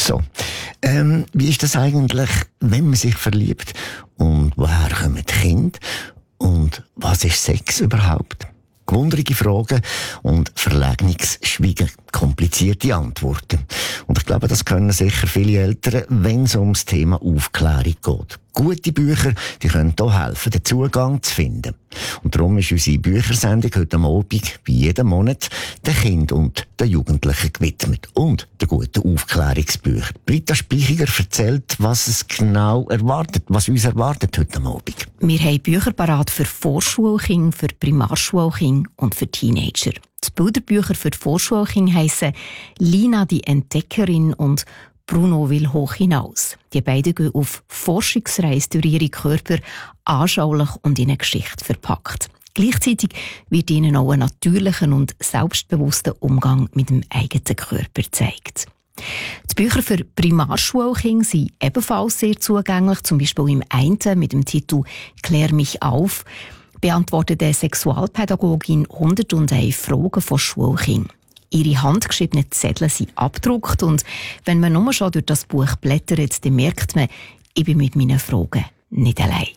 So, wie ist das eigentlich, wenn man sich verliebt? Und woher kommen die Kinder? Und was ist Sex überhaupt? Gewundrige Fragen und verlegenes Schweigen, komplizierte Antworten. Und ich glaube, das können sicher viele Eltern, wenn es ums Thema Aufklärung geht. Gute Bücher, die können hier helfen, den Zugang zu finden. Und darum ist unsere Büchersendung heute Abend, wie jeden Monat, den Kindern und den Jugendlichen gewidmet. Und den guten Aufklärungsbüchern. Britta Speichiger erzählt, was es genau erwartet, was uns erwartet heute Abend. Wir haben Bücher parat für Vorschulkinder, für Primarschulkinder und für Teenager. Die Bilderbücher für die Vorschulkinder heissen «Lina, die Entdeckerin» und «Bruno will hoch hinaus». Die beiden gehen auf Forschungsreise durch ihre Körper, anschaulich und in eine Geschichte verpackt. Gleichzeitig wird ihnen auch ein natürlicher und selbstbewusster Umgang mit dem eigenen Körper gezeigt. Die Bücher für Primarschulkinder sind ebenfalls sehr zugänglich, zum Beispiel im einen mit dem Titel «Klär mich auf» beantwortet eine Sexualpädagogin 101 Fragen von Schulkindern. Ihre handgeschriebenen Zettel sind abgedruckt und wenn man nur schon durch das Buch blättert, dann merkt man, ich bin mit meinen Fragen nicht allein.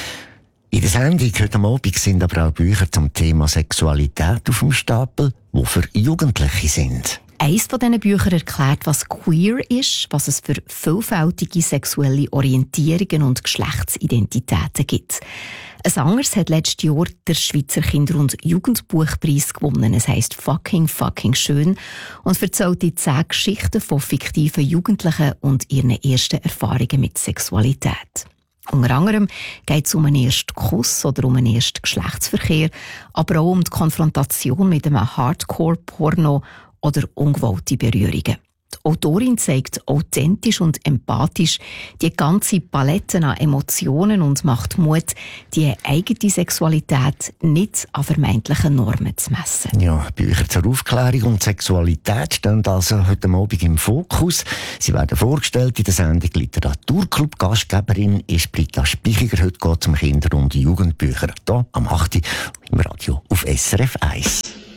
In der Sendung heute Abend sind aber auch Bücher zum Thema Sexualität auf dem Stapel, die für Jugendliche sind. Eines von diesen Büchern erklärt, was queer ist, was es für vielfältige sexuelle Orientierungen und Geschlechtsidentitäten gibt. Ein anderes hat letztes Jahr der Schweizer Kinder- und Jugendbuchpreis gewonnen. Es heisst «Fucking schön» und erzählt die 10 Geschichten von fiktiven Jugendlichen und ihren ersten Erfahrungen mit Sexualität. Unter anderem geht es um einen ersten Kuss oder um einen ersten Geschlechtsverkehr, aber auch um die Konfrontation mit einem Hardcore-Porno oder ungewollte Berührungen. Die Autorin zeigt authentisch und empathisch die ganze Palette an Emotionen und macht Mut, die eigene Sexualität nicht an vermeintlichen Normen zu messen. Ja, Bücher zur Aufklärung und Sexualität stehen also heute Abend im Fokus. Sie werden vorgestellt in der Sendung Literaturclub. Gastgeberin ist Britta Speichiger. Heute geht es um Kinder- und Jugendbücher. Hier am 8. im Radio auf SRF 1.